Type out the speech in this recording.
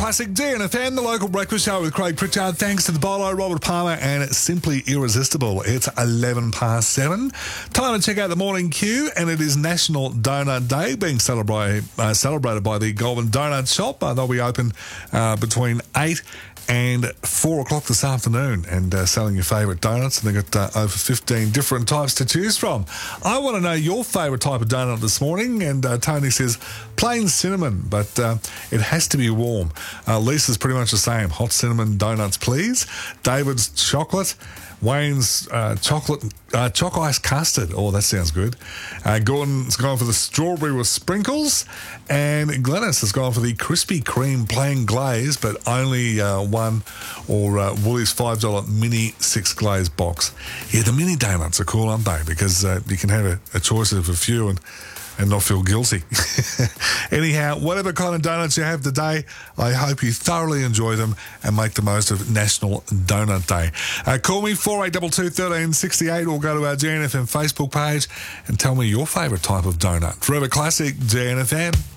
Classic DNFM, the local breakfast show with Craig Pritchard. Thanks to the Bolo, Robert Palmer, and it's Simply Irresistible. It's 7:11. Time to check out the morning queue, and it is National Donut Day, being celebrated by the Golden Donut Shop. They'll be open between 8 and 4 o'clock this afternoon and selling your favourite donuts. And they've got over 15 different types to choose from. I want to know your favourite type of donut this morning. And Tony says plain cinnamon, but it has to be warm. Lisa's pretty much the same. Hot cinnamon donuts, please. David's chocolate. Wayne's chocolate ice custard. Oh, that sounds good. Gordon's gone for the strawberry with sprinkles. And Glennis has gone for the Krispy Kreme plain glaze, but only one, or Woolies $5 mini 6 glaze box. Yeah, the mini donuts are cool, aren't they? Because you can have a choice of a few and not feel guilty. Anyhow, whatever kind of donuts you have today, I hope you thoroughly enjoy them and make the most of National Donut Day. Call me 4822 1368 or go to our GNFM Facebook page and tell me your favourite type of donut. Forever Classic, GNFM.